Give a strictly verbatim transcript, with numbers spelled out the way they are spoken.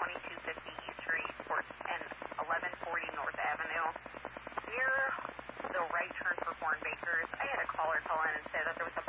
twenty-two fifty East Street and eleven forty North Avenue. Near the right turn for Hornbakers, I had a caller call in and say that there was a